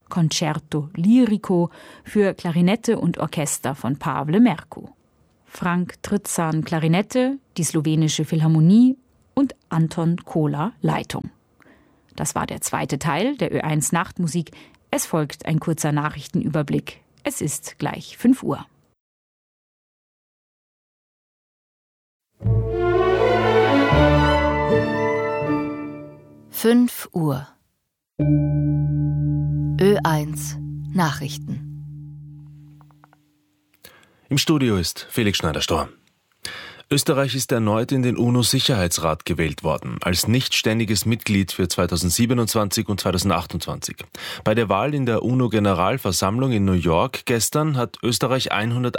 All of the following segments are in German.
Concerto Lirico für Klarinette und Orchester von Pavle Merku. Frank Trzan Klarinette, die Slowenische Philharmonie und Anton Kola Leitung. Das war der zweite Teil der Ö1 Nachtmusik. Es folgt ein kurzer Nachrichtenüberblick. Es ist gleich 5 Uhr. Uhr. Ö1 Nachrichten. Im Studio ist Felix Schneider-Storm. Österreich ist erneut in den UNO-Sicherheitsrat gewählt worden, als nichtständiges Mitglied für 2027 und 2028. Bei der Wahl in der UNO-Generalversammlung in New York gestern hat Österreich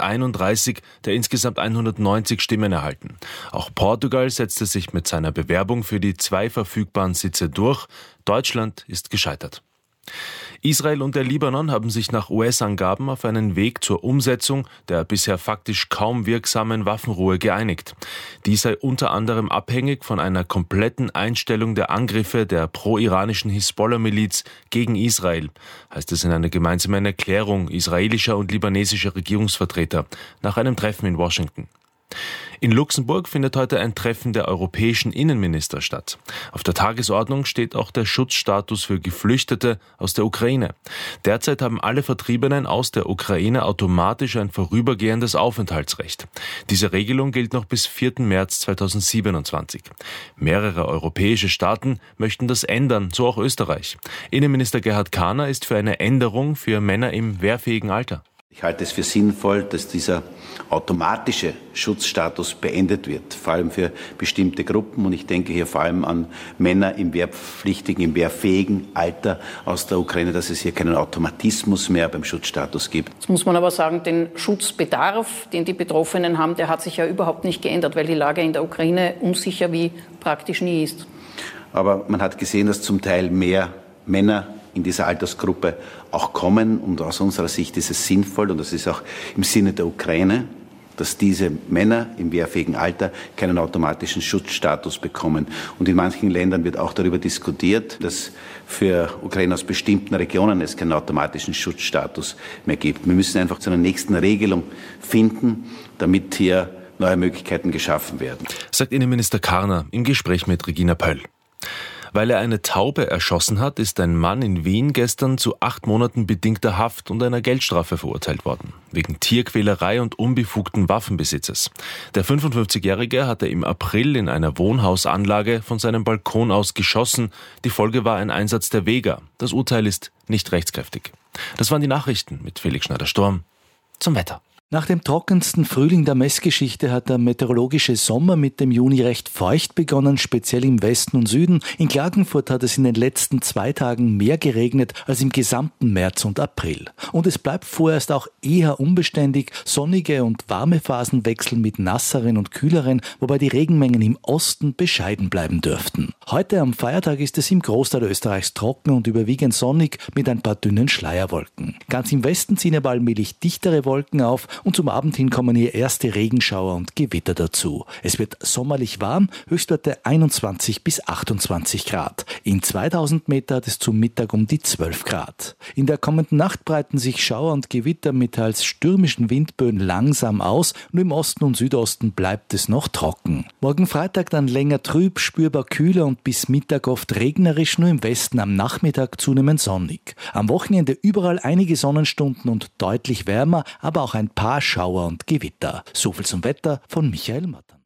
131 der insgesamt 190 Stimmen erhalten. Auch Portugal setzte sich mit seiner Bewerbung für die 2 verfügbaren Sitze durch. Deutschland ist gescheitert. Israel und der Libanon haben sich nach US-Angaben auf einen Weg zur Umsetzung der bisher faktisch kaum wirksamen Waffenruhe geeinigt. Dies sei unter anderem abhängig von einer kompletten Einstellung der Angriffe der pro-iranischen Hisbollah-Miliz gegen Israel, heißt es in einer gemeinsamen Erklärung israelischer und libanesischer Regierungsvertreter nach einem Treffen in Washington. In Luxemburg findet heute ein Treffen der europäischen Innenminister statt. Auf der Tagesordnung steht auch der Schutzstatus für Geflüchtete aus der Ukraine. Derzeit haben alle Vertriebenen aus der Ukraine automatisch ein vorübergehendes Aufenthaltsrecht. Diese Regelung gilt noch bis 4. März 2027. Mehrere europäische Staaten möchten das ändern, so auch Österreich. Innenminister Gerhard Kahner ist für eine Änderung für Männer im wehrfähigen Alter. Ich halte es für sinnvoll, dass dieser automatische Schutzstatus beendet wird, vor allem für bestimmte Gruppen. Und ich denke hier vor allem an Männer im wehrpflichtigen, im wehrfähigen Alter aus der Ukraine, dass es hier keinen Automatismus mehr beim Schutzstatus gibt. Jetzt muss man aber sagen, den Schutzbedarf, den die Betroffenen haben, der hat sich ja überhaupt nicht geändert, weil die Lage in der Ukraine unsicher wie praktisch nie ist. Aber man hat gesehen, dass zum Teil mehr Männer in dieser Altersgruppe auch kommen. Und aus unserer Sicht ist es sinnvoll, und das ist auch im Sinne der Ukraine, dass diese Männer im wehrfähigen Alter keinen automatischen Schutzstatus bekommen. Und in manchen Ländern wird auch darüber diskutiert, dass für Ukrainer aus bestimmten Regionen es keinen automatischen Schutzstatus mehr gibt. Wir müssen einfach zu einer nächsten Regelung finden, damit hier neue Möglichkeiten geschaffen werden. Sagt Innenminister Karner im Gespräch mit Regina Pöll. Weil er eine Taube erschossen hat, ist ein Mann in Wien gestern zu 8 Monaten bedingter Haft und einer Geldstrafe verurteilt worden, wegen Tierquälerei und unbefugten Waffenbesitzes. Der 55-Jährige hatte im April in einer Wohnhausanlage von seinem Balkon aus geschossen. Die Folge war ein Einsatz der Vega. Das Urteil ist nicht rechtskräftig. Das waren die Nachrichten mit Felix Schneider-Storm. Zum Wetter. Nach dem trockensten Frühling der Messgeschichte hat der meteorologische Sommer mit dem Juni recht feucht begonnen, speziell im Westen und Süden. In Klagenfurt hat es in den letzten 2 Tagen mehr geregnet als im gesamten März und April. Und es bleibt vorerst auch eher unbeständig. Sonnige und warme Phasen wechseln mit nasseren und kühleren, wobei die Regenmengen im Osten bescheiden bleiben dürften. Heute am Feiertag ist es im Großteil Österreichs trocken und überwiegend sonnig mit ein paar dünnen Schleierwolken. Ganz im Westen ziehen aber allmählich dichtere Wolken auf und zum Abend hin kommen hier erste Regenschauer und Gewitter dazu. Es wird sommerlich warm, Höchstwerte 21 bis 28 Grad. In 2000 Meter hat es zum Mittag um die 12 Grad. In der kommenden Nacht breiten sich Schauer und Gewitter mit teils stürmischen Windböen langsam aus. Nur im Osten und Südosten bleibt es noch trocken. Morgen Freitag dann länger trüb, spürbar kühler und bis Mittag oft regnerisch, nur im Westen am Nachmittag zunehmend sonnig. Am Wochenende überall einige Sonnenstunden und deutlich wärmer, aber auch ein paar Schauer und Gewitter. So viel zum Wetter von Michael Mattern.